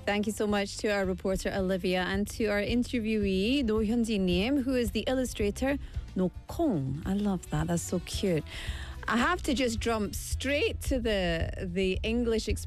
Thank you so much to our reporter Olivia and to our interviewee No Hyunji Nim, who is the illustrator No Kong. I love that. That's so cute. I have to just jump straight to the English expression.